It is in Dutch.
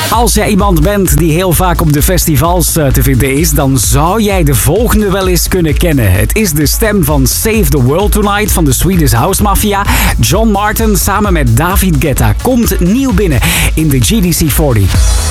Als jij iemand bent die heel vaak op de festivals te vinden is, dan zou jij de volgende wel eens kunnen kennen. Het is de stem van Save the World Tonight van de Swedish House Mafia. John Martin samen met David Guetta komt nieuw binnen in de GDC 40.